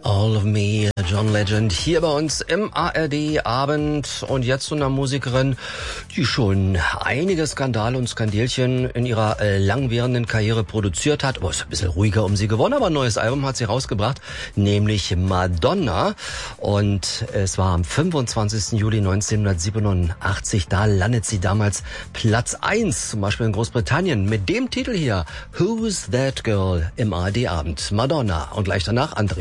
All of Me, John Legend, hier bei uns im ARD-Abend. Und jetzt zu einer Musikerin, die schon einige Skandale und Skandelchen in ihrer langwährenden Karriere produziert hat. Oh, ist ein bisschen ruhiger um sie geworden, aber ein neues Album hat sie rausgebracht, nämlich Madonna. Und es war am 25. Juli 1987, da landet sie damals Platz 1, zum Beispiel in Großbritannien, mit dem Titel hier, Who's That Girl, im ARD-Abend. Madonna. Und gleich danach André.